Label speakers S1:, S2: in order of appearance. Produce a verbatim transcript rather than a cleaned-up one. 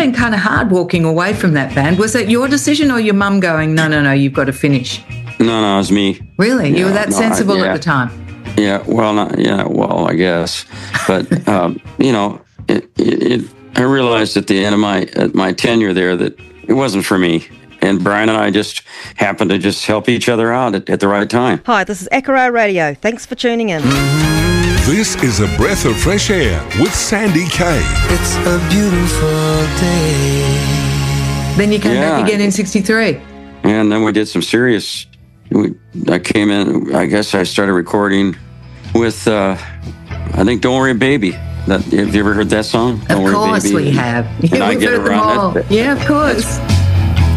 S1: been kind of hard walking away from that band. Was that your decision or your mum going, no, no, no, you've got to finish?
S2: No, no, it was me.
S1: Really?
S2: Yeah,
S1: you were that
S2: no,
S1: sensible
S2: I, yeah.
S1: at the time?
S2: Yeah, well, not, yeah, well, I guess. But, um, you know, it, it, it, I realized at the end of my at my tenure there that it wasn't for me. And Brian and I just happened to just help each other out at, at the right time.
S3: Hi, this is Akara Radio. Thanks for tuning in.
S4: This is A Breath of Fresh Air with Sandy Kay.
S5: It's a beautiful day.
S1: Then you came
S2: Yeah.
S1: back again in sixty-three.
S2: And then we did some serious, we, I came in, I guess I started recording with, uh, I think, Don't Worry Baby. That, have you ever heard that song?
S1: Of
S2: Don't Worry
S1: course
S2: Baby.
S1: we have.
S2: And
S1: Yeah,
S2: I
S1: we've
S2: get
S1: heard them
S2: around
S1: all.
S2: that-
S1: Yeah, of course.